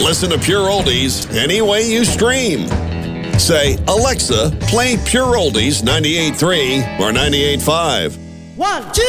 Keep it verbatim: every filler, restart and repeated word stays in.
Listen to Pure Oldies any way you stream. Say, Alexa, play Pure Oldies ninety-eight point three or ninety-eight point five. One, two.